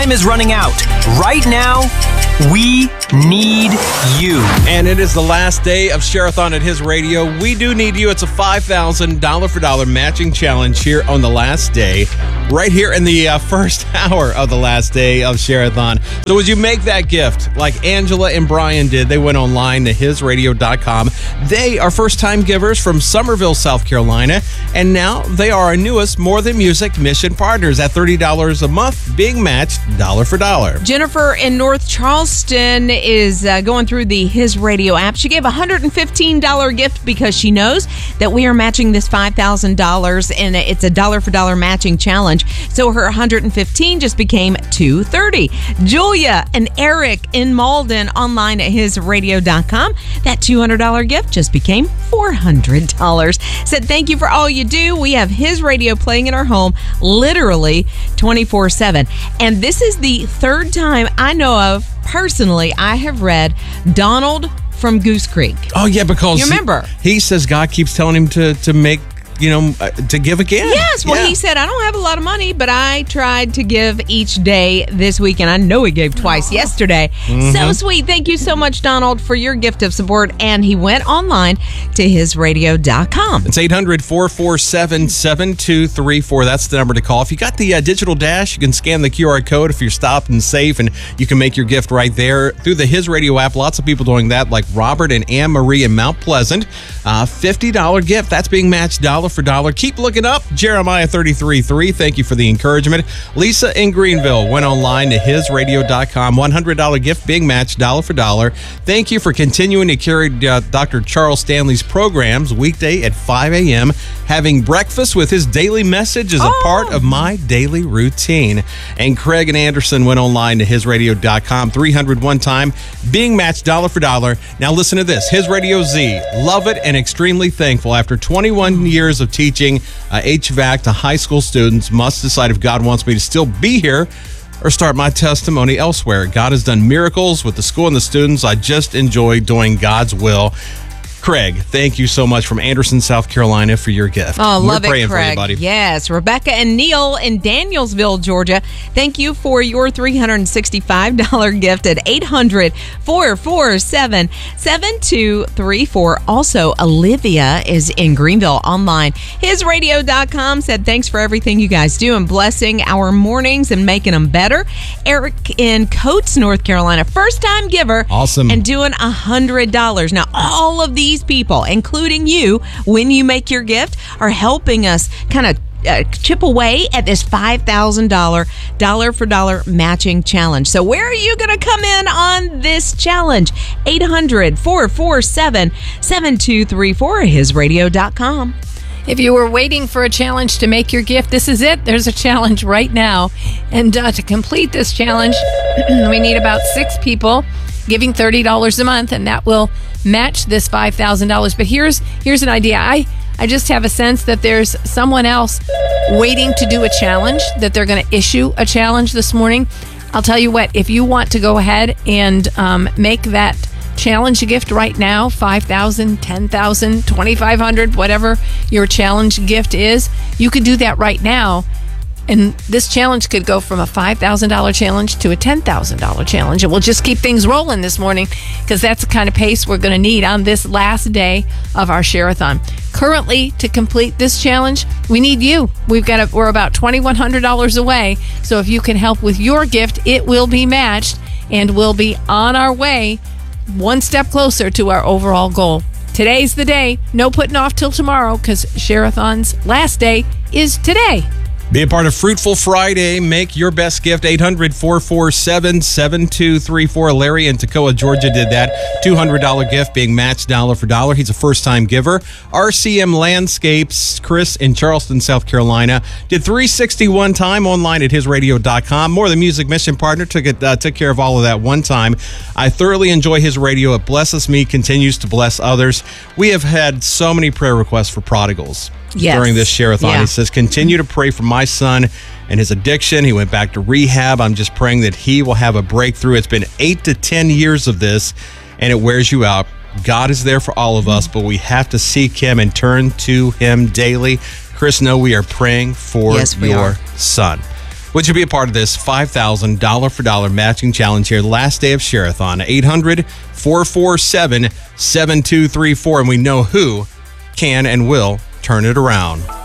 time is running out. Right now, we need you. And it is the last day of Share-a-thon at His Radio. We do need you. It's a $5,000 dollar for dollar matching challenge here on the last day, right here in the first hour of the last day of Share-a-thon. So would you make that gift like Angela and Brian did? They went online to hisradio.com. They are first-time givers from Summerville, South Carolina, and now they are our newest More Than Music mission partners at $30 a month, being matched dollar for dollar. Jennifer in North Charleston is going through the His Radio app. She gave a $115 gift because she knows that we are matching this $5,000, and it's a dollar for dollar matching challenge. So her $115 just became $230. Julia and Eric in Malden online at hisradio.com. That $200 gift just became $400. Said thank you for all you do. We have His Radio playing in our home literally 24/7. And this is the third time I know of personally I have read Donald from Goose Creek. Oh, yeah, because you remember? He says God keeps telling him to make, to give again. Yes, well, He said, I don't have a lot of money, but I tried to give each day this week, and I know he gave twice yesterday. So sweet. Thank you so much, Donald, for your gift of support. And he went online to hisradio.com. It's 800-447-7234. That's the number to call. If you got the digital dash, you can scan the QR code if you're stopped and safe, and you can make your gift right there through the His Radio app. Lots of people doing that, like Robert and Anne Marie in Mount Pleasant. $50 gift. That's being matched dollar for dollar. Keep looking up. Jeremiah 33.3. Thank you for the encouragement. Lisa in Greenville went online to hisradio.com. $100 gift being matched dollar for dollar. Thank you for continuing to carry Dr. Charles Stanley's programs weekday at 5 a.m. Having breakfast with his daily message is a part of my daily routine. And Craig and Anderson went online to hisradio.com. 301 time being matched dollar for dollar. Now listen to this. His Radio Z. Love it and extremely thankful. After 21 years of teaching HVAC to high school students, must decide if God wants me to still be here or start my testimony elsewhere. God has done miracles with the school and the students. I just enjoy doing God's will. Craig, thank you so much from Anderson, South Carolina, for your gift. Oh, love We're praying it, Craig. for you, buddy. Yes. Rebecca and Neil in Danielsville, Georgia. Thank you for your $365 gift at 800-447-7234. Also, Olivia is in Greenville online. Hisradio.com said thanks for everything you guys do and blessing our mornings and making them better. Eric in Coates, North Carolina, first-time giver. Awesome. And doing $100. Now, all of these people, including you, when you make your gift, are helping us kind of chip away at this $5,000 dollar for dollar matching challenge. So where are you going to come in on this challenge? 800-447-7234, hisradio.com. If you were waiting for a challenge to make your gift, this is it. There's a challenge right now. And to complete this challenge, we need about 6 people giving $30 a month, and that will match this $5,000. But here's an idea. I just have a sense that there's someone else waiting to do a challenge, that they're going to issue a challenge this morning. I'll tell you what, if you want to go ahead and make that challenge gift right now, $5,000, $10,000, $2,500, whatever your challenge gift is, you could do that right now. And this challenge could go from a $5,000 challenge to a $10,000 challenge. And we'll just keep things rolling this morning because that's the kind of pace we're going to need on this last day of our Share-a-thon. Currently, to complete this challenge, we need you. We're about $2,100 away. So if you can help with your gift, it will be matched and we'll be on our way one step closer to our overall goal. Today's the day. No putting off till tomorrow because Share-a-thon's last day is today. Be a part of Fruitful Friday. Make your best gift. 800-447-7234. Larry in Toccoa, Georgia did that. $200 gift being matched dollar for dollar. He's a first-time giver. RCM Landscapes, Chris in Charleston, South Carolina, did 361 time online at hisradio.com. More Than Music mission partner took care of all of that one time. I thoroughly enjoy his radio. It blesses me, continues to bless others. We have had so many prayer requests for prodigals. Yes. During this Share-a-thon. Yeah. He says, continue to pray for my son and his addiction. He went back to rehab. I'm just praying that he will have a breakthrough. It's been 8 to 10 years of this, and it wears you out. God is there for all of us, but we have to seek him and turn to him daily. Chris, know we are praying for your son. Would you be a part of this $5,000 for dollar matching challenge here, last day of Share-a-thon? 800-447-7234, and we know who can and will turn it around.